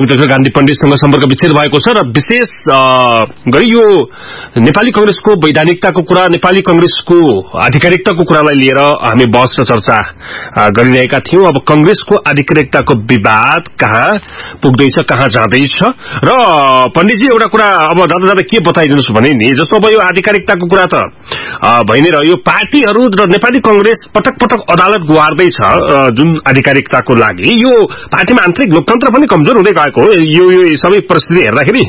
Doctor Gandhi पण्डितसँग सम्पर्क विच्छेद भएको छ र विशेष गरी यो नेपाली कांग्रेसको वैधानिकताको कुरा, नेपाली कांग्रेसको आधिकारिकताको कुरालाई लिएर हामी बहस र चर्चा गरिरहेका थियौं। अब कांग्रेसको आधिकारिकताको विवाद कहाँ पुग्दैछ, कहाँ जाँदैछ र पण्डितजी एउटा कुरा अब जाँदा जाँदा के बताइदिनुस् भने नि, जस्तो अब यो आधिकारिकताको कुरा त भइ नै रह्यो। पार्टीहरू र नेपाली कांग्रेस पटक पटक अदालत गुहार्दैछ जुन आधिकारिकताको लागि। यो पार्टीमा आन्तरिक लोकतन्त्र पनि कमजोर हुँदै गएको हो यो सबै परिस्थिति हेर्दाखेरि।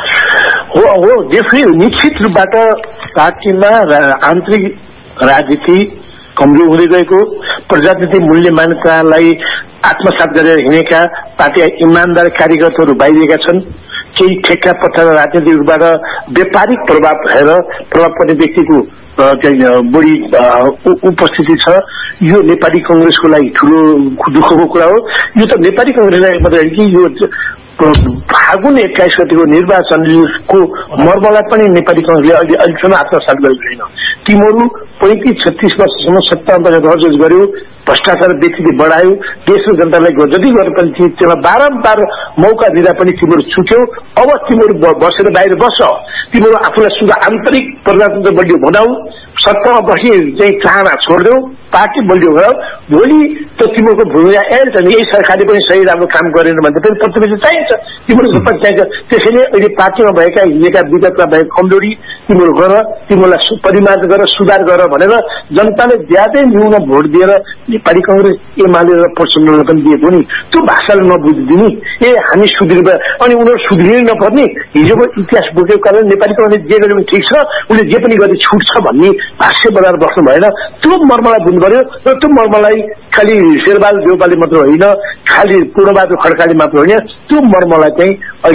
हो त्यसै निश्चित रूपबाट पार्टीमा आन्तरिक राजनीति कमजोर हुँदै गएको, प्रजातन्त्रिक मूल्य मान्यतालाई आत्मसात गरेर हिँडेका पार्टी इमान्दार कार्यकर्ताहरू बाहिरिएका छन्। केही ठेक्का पट्टा राजनीतिक रूपबाट व्यापारिक प्रभाव भएर प्रभाव पर्ने व्यक्तिको बढी उपस्थिति छ। यो नेपाली कांग्रेसको लागि ठूलो दुःखको कुरा हो। यो त नेपाली कांग्रेसलाई मात्रै होइन कि यो फागुन 21 गतिको निर्वाचनको मर्मलाई पनि नेपाली कांग्रेसले अहिलेसम्म आत्मसात गरेको छैन। तिमीहरू 35-36 वर्षसम्म सत्तामा रजस गर्यो, भ्रष्टाचार व्यक्तिले बढायो, देश र जनतालाई जति गरे पनि त्यसमा बारम्बार मौका दिँदा पनि तिमीहरू छुट्यौ। अब तिमीहरू बसेर बाहिर बस, तिमीहरू आफूलाई आन्तरिक प्रजातन्त्र बलियो बनाऊ, सत्तामा बसी चाहिँ चाहना छोड्देऊ, पार्टी बलियो गराऊ। भोलि त तिमीहरूको भूमिका छ नि, यही सरकारले पनि सही राम्रो काम गरेन भने फेरि प्रतिवेदन चाहिन्छ, तिमीहरूको पनि चाहिन्छ। त्यसैले अहिले पार्टीमा भएका हिजोका विगतमा भएका कमजोरी तिमीहरू गर, तिमीहरूलाई परिमार्जन गर, सुधार गर भनेर जनताले ज्यादै न्यून भोट दिएर नेपाली कांग्रेस एमाले र प्रचण्डलाई पनि दिएको नि। त्यो भाषाले नबुझिदिने हामी सुध्रिनु, अनि उनीहरू सुध्रिनै नपर्ने। हिजोको इतिहास बोकेको कारण नेपाली कांग्रेस जे गरे पनि ठिक छ, उसले जे पनि गरे छुट छ भन्ने भाष्य बनाएर बस्नु भएन। त्यो मर्मलाई बुझ्नु पर्यो र त्यो मर्मलाई खालि शेरबहादुर देउपाले मात्र होइन, खालि पूर्णबहादुर खड्काले मात्र होइन, त्यो मर्मलाई चाहिँ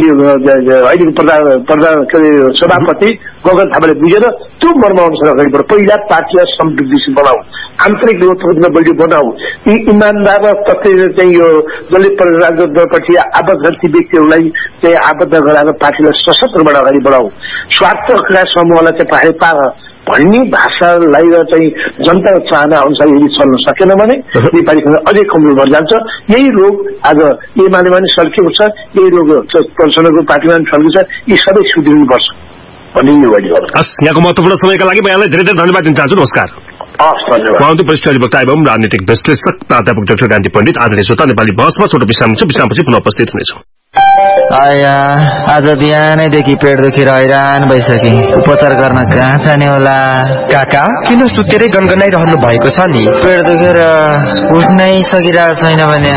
अहिलेको सभापति गगन थापाले बुझेर त्यो मर्म अनुसार अगाडि बढ्यो। पहिला पार्टीलाई समृद्धिशील बनाऊ, आन्तरिक लोकतन्त्र बलियो बनाऊ, यी इमान्दार र तथ्य चाहिँ यो जसले प्रजातन्त्रपछि आबद्ध ती व्यक्तिहरूलाई चाहिँ आबद्ध गराएर पार्टीलाई सशस्त्रबाट अगाडि बढाऊ, स्वार्थका समूहलाई चाहिँ पाए पार भन्ने भाषालाई र चाहिँ जनताको चाहना अनुसार यदि चल्न सकेन भने नेपाली कांग्रेस अझै कमजोर भएर जान्छ। यही रोग आज एमालेमा पनि सल्किएको छ, यही रोग प्रचण्डको पार्टीमा पनि सल्किएको छ। यी सबै सुध्रिनुपर्छ भन्ने यो अहिले हो। यहाँको महत्त्वपूर्ण समयका लागि म यहाँलाई धेरै धेरै धन्यवाद दिन चाहन्छु। नमस्कार। धन्यवाद। वरिष्ठ अधिवक्ता एवं राजनीतिक विश्लेषक प्राध्यापक डाक्टर गान्धी पण्डित। आदरणीय श्रोता, नेपाली बहसमा छोटो विश्राम छ, विश्रामपछि पुनः उपस्थित हुनेछौँ। आज बिहानैदेखि पेट दुखेर हैरान भइसके, उपचार गर्न कहाँ जाने होला? काका किन सुतेरै गनगनाइरहनु भएको छ नि? पेट दुखेर उठ्नै सकिरहेको छैन भने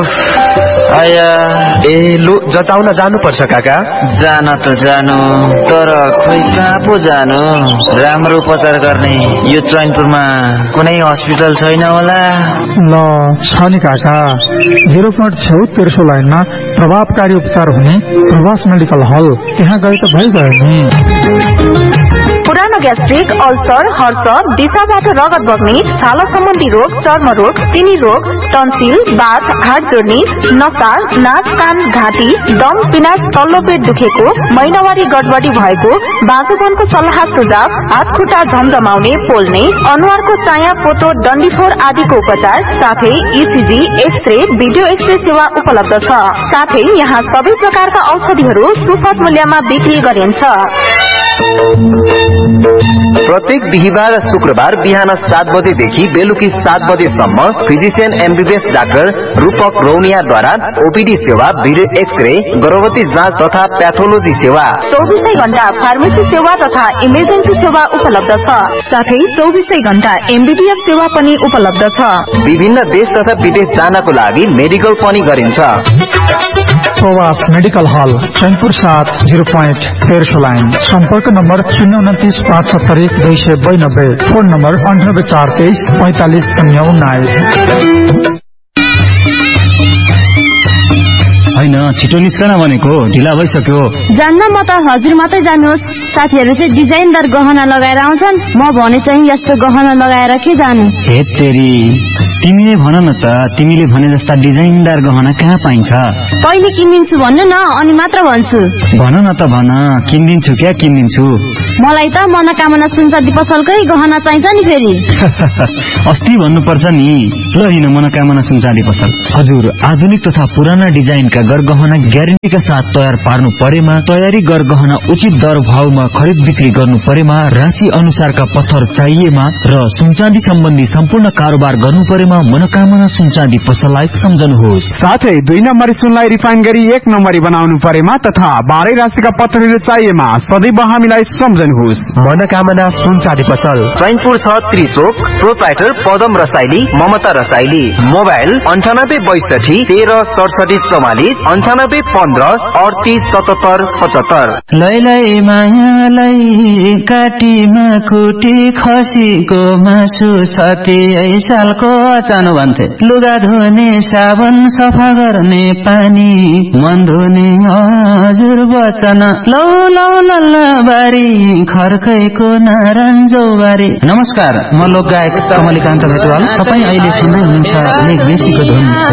लु जताउन जानुपर्छ काका। जान त जानु, तर खोइ कहाँ पो जानु? राम्रो उपचार गर्ने यो चैनपुरमा कुनै हस्पिटल छैन होला? ल छ नि काका, 0.6 तेर्सो लाइनमा प्रभावकारी उपचार हुने प्रवास मेडिकल हल, त्यहाँ गए त भइगयो नि। पुरानो ग्यास्ट्रिक, अल्सर, हर्ष, दिशाबाट रगत बग्ने, छाला सम्बन्धी रोग, चर्म रोग, तिनी रोग, टन्सिल, बाथ, हाड जोड्ने, नसा, नाक, कान, घाँटी, दम, पिनास, तल्लो पेट दुखेको, महिनावारी गडबडी भएको, बाँझोपनको सल्लाह सुझाव, हात खुट्टा झमझमाउने, पोल्ने, अनुहारको चाया, पोतो, डन्डीफोर आदिको उपचार, साथै इसिजी, एक्सरे, भिडियो एक्सरे सेवा उपलब्ध छ। साथै यहाँ सबै प्रकारका औषधिहरू सुपथ मूल्यमा बिक्री गरिन्छ। प्रत्येक बिहिबार र शुक्रबार बिहान 7 बजेदेखि बेलुकी 7 बजेसम्म फिजिशियन एमबीबीएस डाक्टर रूपक रौनियाद्वारा ओपीडी सेवा, भिडियो एक्सरे, गर्भवती जाँच तथा प्याथोलोजी सेवा, 24 घण्टा फार्मेसी सेवा तथा इमर्जेन्सी सेवा उपलब्ध छ। साथै 24 घण्टा एमबीबीएस सेवा पनि उपलब्ध छ। विभिन्न देश तथा विदेश जानको लागि मेडिकल पनि गरिन्छ। प्रवास मेडिकल हल, चैनपुर 7, 0.13 लाइन। सम्पर्क नम्बर 029-571-292, फोन नम्बर 98-423-45-019। होइन छिटो निस्कन भनेको, ढिला भइसक्यो। जान्न म त हजुर मात्रै जानुहोस्। साथीहरू चाहिँ डिजाइनदार गहना लगाएर आउँछन्, म भने चाहिँ यस्तो गहना लगाएर के जानु? हे तेरी, तिमीले भन न त, तिमीले भने जस्ता डिजाइनदार गहना कहाँ पाइन्छ? पहिले किनिदिन्छु भन्नु न, अनि मात्र भन्छु। भन न त, भन, किनिदिन्छु क्या किनिदिन्छु। मलाई त मनोकामना सुनचाँदी पसलकै गहना चाहिन्छ नि फेरि। अस्ति भन्नुपर्छ नि। ल हिँड मनोकामना सुनचाँदी पसल। हजुर, आधुनिक तथा पुराना डिजाइनका गरगहना ग्यारेन्टीका साथ तयार पार्नु परेमा, तयारी गरगहना उचित दर भावमा खरिद बिक्री गर्नु परेमा, राशि अनुसारका पत्थर चाहिएमा र सुनचाँदी सम्बन्धी सम्पूर्ण कारोबार गर्नु परेमा मनोकामना सुनचाँदी पसललाई सम्झनुहोस्। साथै 2 नम्बरी सुनलाई रिफाइन गरी 1 नम्बरी बनाउनु परेमा तथा बाह्रै राशिका पत्थरहरू चाहिएमा सदैव हामीलाई सम्झनुहोस्। मनोकामना सुनचाँदी पसल चैनपुर 6 त्रिचोक। प्रोप्राइटर पदम रसाइली, ममता रसाइली। मोबाइल 9862 13 67 44 98 15 38 77 75। लैलै मायालाई काटीमा कुटी खसीको मासु 27 सालको अचानो भन्थे। लुगा धुने साबुन, सफा गर्ने पानी, मन धुने हजुर वचन। लौ लौ लल्लाबारी खर्कैको नारायणजौबारी। नमस्कार, म लोकगायक कमलिकान्त भेटवाल। तपाईँ अहिले सुन्दै हुनुहुन्छ लेख बेसीको धुन।